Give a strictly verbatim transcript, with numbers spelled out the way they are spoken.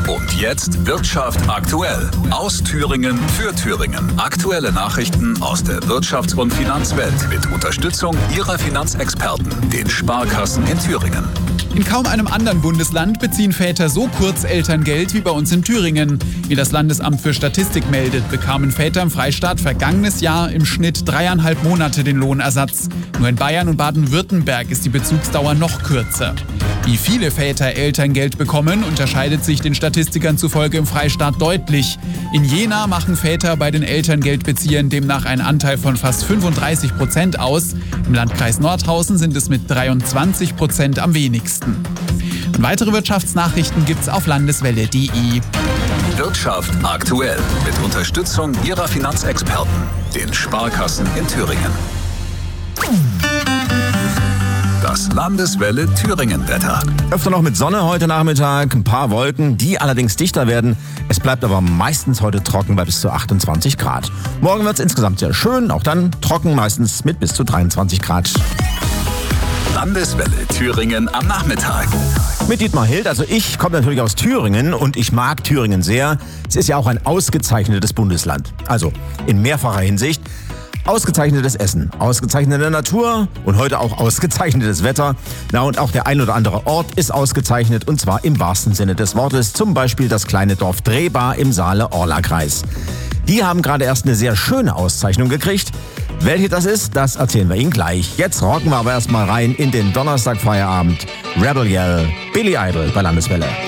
Und jetzt Wirtschaft aktuell. Aus Thüringen für Thüringen. Aktuelle Nachrichten aus der Wirtschafts- und Finanzwelt mit Unterstützung Ihrer Finanzexperten, den Sparkassen in Thüringen. In kaum einem anderen Bundesland beziehen Väter so kurz Elterngeld wie bei uns in Thüringen. Wie das Landesamt für Statistik meldet, bekamen Väter im Freistaat vergangenes Jahr im Schnitt dreieinhalb Monate den Lohnersatz. Nur in Bayern und Baden-Württemberg ist die Bezugsdauer noch kürzer. Wie viele Väter Elterngeld bekommen, unterscheidet sich den Statistikern zufolge im Freistaat deutlich. In Jena machen Väter bei den Elterngeldbeziehern demnach einen Anteil von fast fünfunddreißig Prozent aus. Im Landkreis Nordhausen sind es mit dreiundzwanzig Prozent am wenigsten. Und weitere Wirtschaftsnachrichten gibt's auf landeswelle punkt de. Wirtschaft aktuell mit Unterstützung Ihrer Finanzexperten, den Sparkassen in Thüringen. Das Landeswelle Thüringen-Wetter. Öfter noch mit Sonne heute Nachmittag, ein paar Wolken, die allerdings dichter werden. Es bleibt aber meistens heute trocken bei bis zu achtundzwanzig Grad. Morgen wird es insgesamt sehr schön, auch dann trocken, meistens mit bis zu dreiundzwanzig Grad. Landeswelle Thüringen am Nachmittag. Mit Dietmar Hild, also ich komme natürlich aus Thüringen und ich mag Thüringen sehr. Es ist ja auch ein ausgezeichnetes Bundesland, also in mehrfacher Hinsicht. Ausgezeichnetes Essen, ausgezeichnete Natur und heute auch ausgezeichnetes Wetter. Na, und auch der ein oder andere Ort ist ausgezeichnet, und zwar im wahrsten Sinne des Wortes. Zum Beispiel das kleine Dorf Drehbar im Saale-Orla-Kreis. Die haben gerade erst eine sehr schöne Auszeichnung gekriegt. Welche das ist, das erzählen wir Ihnen gleich. Jetzt rocken wir aber erstmal rein in den Donnerstag-Feierabend. Rebel Yell, Billy Idol bei Landeswelle.